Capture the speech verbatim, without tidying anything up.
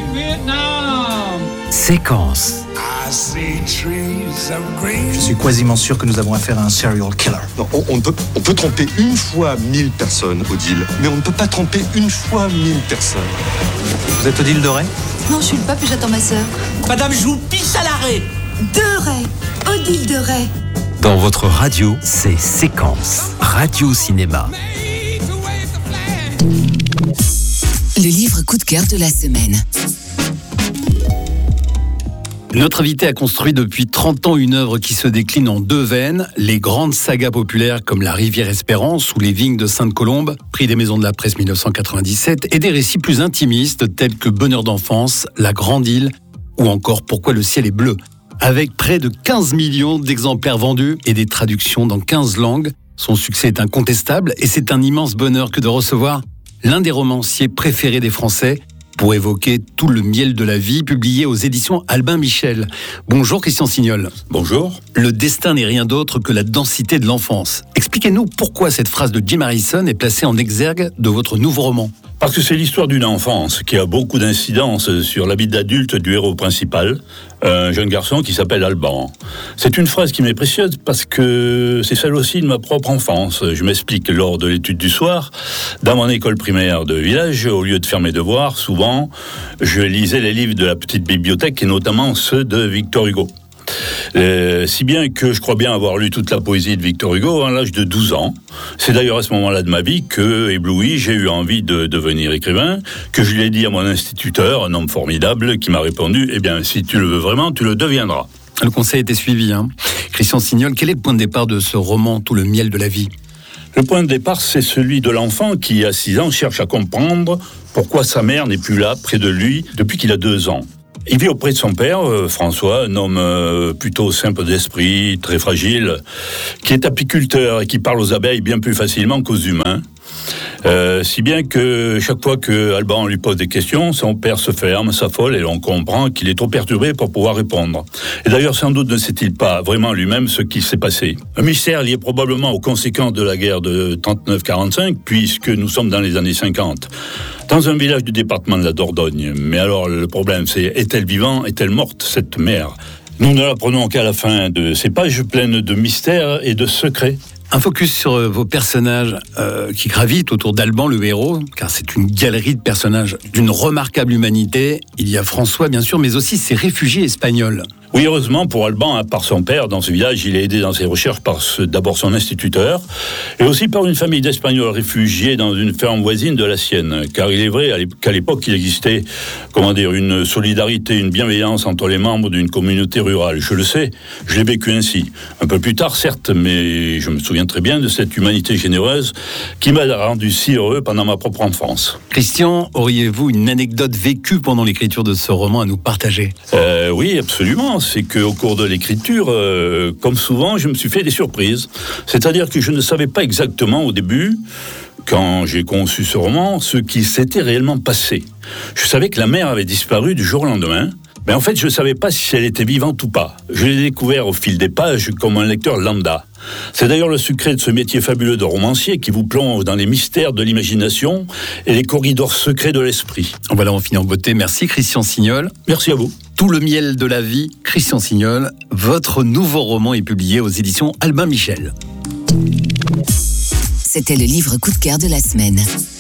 Séquence. Je suis quasiment sûr que nous avons affaire à un serial killer. Non, on, on, peut, on peut tromper une fois mille personnes, Odile, mais on ne peut pas tromper une fois mille personnes. Vous êtes Odile de Ray ? Non, je suis le pape et j'attends ma sœur. Madame, je vous pisse à l'arrêt. De Ray, Odile de Ray. Dans votre radio, c'est Séquence. Radio-cinéma. Le livre coup de cœur de la semaine. Notre invité a construit depuis trente ans une œuvre qui se décline en deux veines, les grandes sagas populaires comme La Rivière Espérance ou Les Vignes de Sainte-Colombe, prix des Maisons de la Presse dix-neuf cent quatre-vingt-dix-sept, et des récits plus intimistes tels que Bonheur d'enfance, La Grande Île ou encore Pourquoi le ciel est bleu. Avec près de quinze millions d'exemplaires vendus et des traductions dans quinze langues, son succès est incontestable et c'est un immense bonheur que de recevoir l'un des romanciers préférés des Français, pour évoquer tout le miel de la vie, publié aux éditions Albin Michel. Bonjour Christian Signol. Bonjour. Le destin n'est rien d'autre que la densité de l'enfance. Expliquez-nous pourquoi cette phrase de Jim Harrison est placée en exergue de votre nouveau roman. Parce que c'est l'histoire d'une enfance qui a beaucoup d'incidence sur la vie d'adulte du héros principal, un jeune garçon qui s'appelle Alban. C'est une phrase qui m'est précieuse parce que c'est celle aussi de ma propre enfance. Je m'explique, lors de l'étude du soir, dans mon école primaire de village, au lieu de faire mes devoirs, souvent, je lisais les livres de la petite bibliothèque et notamment ceux de Victor Hugo. Euh, si bien que je crois bien avoir lu toute la poésie de Victor Hugo à l'âge de douze ans. C'est d'ailleurs à ce moment-là de ma vie que, ébloui, j'ai eu envie de devenir écrivain, que je l'ai dit à mon instituteur, un homme formidable, qui m'a répondu « Eh bien, si tu le veux vraiment, tu le deviendras ». Le conseil était suivi. Hein. Christian Signol, quel est le point de départ de ce roman « Tout le miel de la vie » ? Le point de départ, c'est celui de l'enfant qui, à six ans, cherche à comprendre pourquoi sa mère n'est plus là, près de lui, depuis qu'il a deux ans. Il vit auprès de son père, euh, François, un homme euh, plutôt simple d'esprit, très fragile, qui est apiculteur et qui parle aux abeilles bien plus facilement qu'aux humains. Euh, si bien que chaque fois que Alban lui pose des questions, son père se ferme, s'affole et l'on comprend qu'il est trop perturbé pour pouvoir répondre. Et d'ailleurs, sans doute ne sait-il pas vraiment lui-même ce qui s'est passé. Un mystère lié probablement aux conséquences de la guerre de trente-neuf quarante-cinq, puisque nous sommes dans les années cinquante. Dans un village du département de la Dordogne. Mais alors, le problème, c'est est-elle vivante, est-elle morte, cette mère ? Nous ne l'apprenons qu'à la fin de ces pages pleines de mystères et de secrets. Un focus sur vos personnages euh, qui gravitent autour d'Alban, le héros, car c'est une galerie de personnages d'une remarquable humanité. Il y a François, bien sûr, mais aussi ses réfugiés espagnols. Oui, heureusement pour Alban, à part son père dans ce village, il est aidé dans ses recherches par ce, d'abord son instituteur, et aussi par une famille d'Espagnols réfugiés dans une ferme voisine de la sienne. Car il est vrai qu'à l'époque, il existait, comment dire, une solidarité, une bienveillance entre les membres d'une communauté rurale. Je le sais, je l'ai vécu ainsi. Un peu plus tard, certes, mais je me souviens très bien de cette humanité généreuse qui m'a rendu si heureux pendant ma propre enfance. Christian, auriez-vous une anecdote vécue pendant l'écriture de ce roman à nous partager ? euh, Oui, absolument. C'est qu'au cours de l'écriture, euh, comme souvent, je me suis fait des surprises. C'est-à-dire que je ne savais pas exactement au début, quand j'ai conçu ce roman, ce qui s'était réellement passé. Je savais que la mère avait disparu du jour au lendemain, mais en fait, je ne savais pas si elle était vivante ou pas. Je l'ai découvert au fil des pages comme un lecteur lambda. C'est d'ailleurs le secret de ce métier fabuleux de romancier qui vous plonge dans les mystères de l'imagination et les corridors secrets de l'esprit. Voilà, on finit en beauté. Merci Christian Signol. Merci à vous. Tout le miel de la vie, Christian Signol. Votre nouveau roman est publié aux éditions Albin Michel. C'était le livre coup de cœur de la semaine.